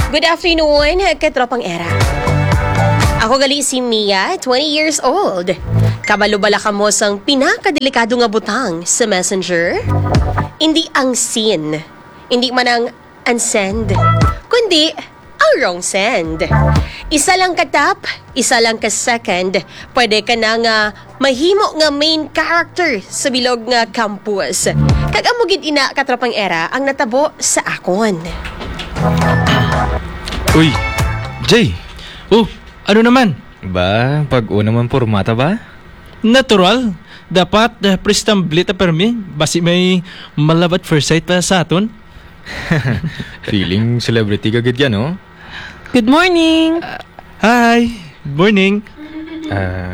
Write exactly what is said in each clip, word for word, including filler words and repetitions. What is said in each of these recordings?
Good afternoon, katropang era. Ako gali si Mia, twenty years old. Kabalo-bala ka mo sang pinakadelikado nga butang sa messenger? Hindi ang seen, hindi man ang unsend, kundi ang wrong send. Isa lang ka tap, isa lang ka second, pwede ka na nga mahimo nga main character sa bilog nga campus. Kagamugid ina katropang era ang natabo sa akon. Uy, Jay. Oh, ano naman? Ba, pag-una man formata ba? Natural. Dapat uh, prestamblit per me. Basi may malabat first sight pa sa aton. Feeling celebrity kagad yan, no? Good morning. Uh, hi. Good morning. Ah...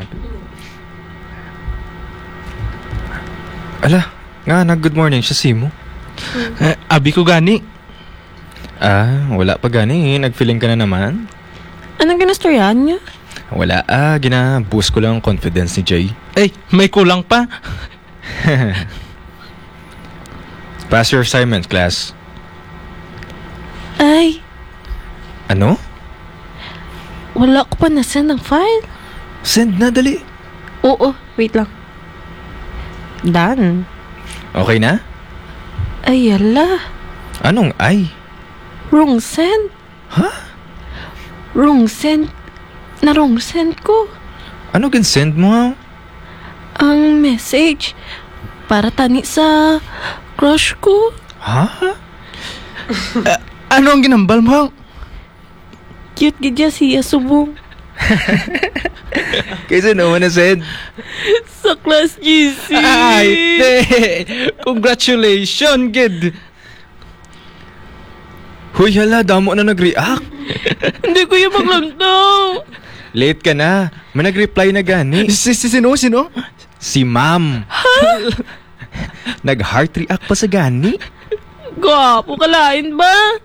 ala, nga nag good morning siya si mo. Uh, abi ko gani. Ah, wala pa gani. Nag-feeling ka na naman. Anong ginastoryahan niya? Wala ah, gina-boost ko lang ang confidence ni Jay. Ay, may kulang pa. Pass your assignment, class. Ay, Ano? wala ko pa na-send ang file. Send na, dali. Oo, wait lang. Done. Okay na? Ay, yala. Anong ay? Wrong send. Ha? Wrong send. Na wrong send ko. Ano gin-send mo, ha? Ang message. Para tani sa crush ko. Ha? Uh, ano ang ginambal mo? Cute gidya siya subong. Kaysa naman na send. Sa class G C. Ay, te. Congratulations, kid. Huy, hala, damo na nag-react. Hindi ko yung maglantaw. Late ka na. May nag-reply na gani. Si, si, sino, sino? Si ma'am. Nag-heart react pa sa gani. Gwapo kalain ba?